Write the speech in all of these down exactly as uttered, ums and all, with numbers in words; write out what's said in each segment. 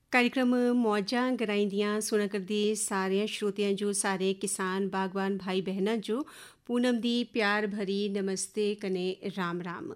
कार्यक्रम मौजां ग्राईंदियां सुना करदी सारे श्रोतियां जो सारे किसान बागवान भाई बहना जो पूनम दी प्यार भरी नमस्ते कने राम राम।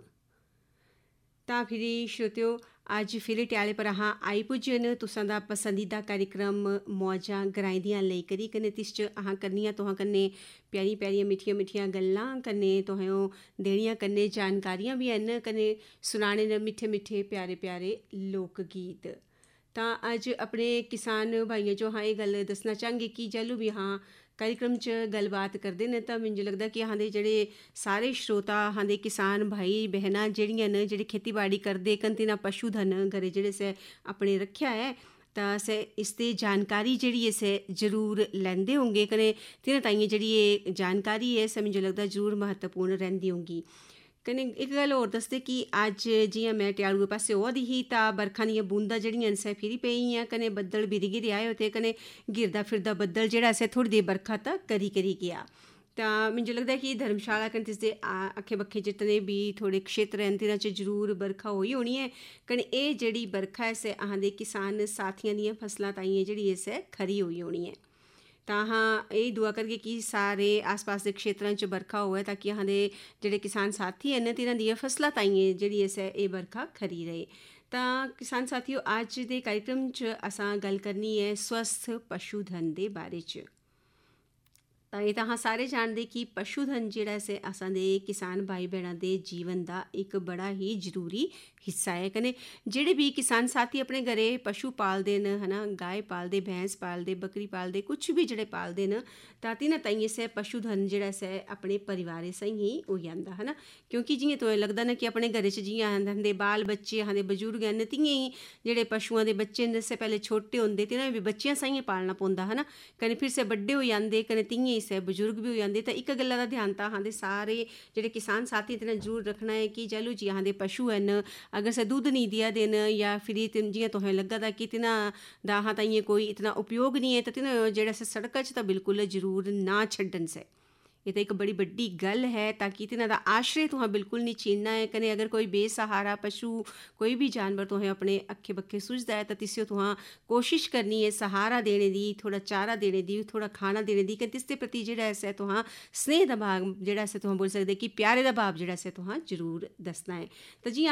तां फिरी श्रोतियो अज फिर ट्याले पर अहां आई पुज्जे न तुसां दा पसंदीदा कार्यक्रम मौजां ग्राईंदियां लेई करी कने तिस च अहां करनियां तुहां कन्नै प्यारी प्यारियां मिट्ठियां मिट्ठियां गल्लां कन्नै तुहें देनियां कन्नै जानकारियां भी हैन कन्नै सुनाने न मिट्ठे मिट्ठे प्यारे प्यारे लोक गीत। ਤਾਂ ਅੱਜ ਆਪਣੇ ਕਿਸਾਨ ਭਾਈਆਂ ਜੋ ਹਾਂ ਇਹ ਗੱਲ ਦੱਸਣਾ ਚਾਹਾਂਗੇ ਕਿ ਜੈਲੂ ਵੀ ਹਾਂ कार्यक्रम च गलबात करते हैं तो मुझे लगता कि अहां दे जेह्ड़े सारे श्रोता अहां दे किसान भाई बहना जेह्ड़ियां न जेह्ड़े खेतीबाड़ी करदे कन तिना पशुधन घरे जेह्ड़े से अपने रखेआ है तो अस इसदी जानकारी जेह्ड़ी अस जरूर लैंदे होंगे कने तिना ताइयें जेह्ड़ी एह् जानकारी है इस मुझे लगता जरूर महत्वपूर्ण रैंह्दी होंगी। कन्नै इक गल्ल होर दसदे कि अज्ज जियां मैं ट्यालुए पासे होआ दी ही तां बरखा दियां बूंदां जेह्ड़ियां न सै फिरी पेइयां कन्नै बद्दल बिरी गिरे आए ते कन्नै गिरदा फिरदा बद्दल जेह्ड़ा असें थोह्ड़ी देर बरखा तां करी करी गेआ। तां मिगी लगदा कि धर्मशाला कन्नै तिसदे अक्खे बक्खे जितने भी थोड़े क्षेत्र न तिनां च जरूर बरखा होई होनी ऐ कन्नै एह् जेह्ड़ी बरखा ऐ सै अहां दे किसान साथियां दियां फसलां ताइयें जेह्ड़ी ऐ सै खरी होई होनी ऐ। तां अहां एह् दुआ करगे कि सारे आस पास दे क्षेत्रां च बरखा होऐ ताकि अहां दे जेह्ड़े किसान साथी हैन तिनां दियां फसलां ताइयें जेह्ड़ी ऐ एह् बरखा खरी रहे। तां किसान साथियों अज्ज दे कार्यक्रम च असां गल्ल करनी ऐ स्वस्थ पशुधन दे बारे च। तां एह् तां अहां सारे जानदे कि पशुधन जेह्ड़ा ऐ असां दे किसान भाई भैणां दे जीवन दा इक बड़ा ही जरूरी हिस्सा है। कन्नै जेह्ड़े भी किसान साथी अपने घरे पशु पालदे न है ना गाय पालदे भैंस पालदे बकरी पालदे कुछ भी जेह्ड़े पालदे न तां तिनां ताइयें से पशुधन जेह्ड़ा ऐ अपने परिवारे साहीं ही होई जंदा है ना क्योंकि जियां तुसें लगदा ना कि अपने घरे च जियां अहां बाल बच्चे अहां दे बजुर्ग न तियां ही जेह्ड़े पशुआं दे बच्चे न से पैह्ले छोटे होंदे तिनां भी बच्चेआं साहीं पालना पौंदा है ना कन्नै फिर से बड्डे होई जंदे कन्नै तियां से बजुर्ग भी होई जंदे। तां इक गल्ला दा ध्यान तां अहां दे सारे जेह्ड़े किसान साथी तिनां जरूर रखना है कि जैलू जी अहां दे पशु हैन अगर से दुद्ध नहीं देआ दे न या फिर जियां तुसें लग्गा दा कि तिना दा अहां ताइयें कोई इतना उपयोग नहीं है तो तिना जेह्ड़ा से सड़का च तां बिल्कुल जरूर ना छड्डन से। ये तो एक बड़ी बड्डी गल है ताकि तिना दा आश्रय तुहां बिल्कुल नहीं छीनना है। कन्नै अगर कोई बेसहारा पशु कोई भी जानवर तुहें अपने अक्खे बक्खे सुझदा है तो तिस्सो तुहां कोशिश करनी है सहारा देने दी थोड़ा चारा देने दी थोड़ा खाना देने दी कन्नै तिसदे प्रति जेह्ड़ा ऐ तुहां स्नेह दा भाव जेह्ड़ा ऐ तुहां बोली सकदे कि प्यारे दा भाव जेह्ड़ा ऐ तुहां जरूर दसना है। तो जी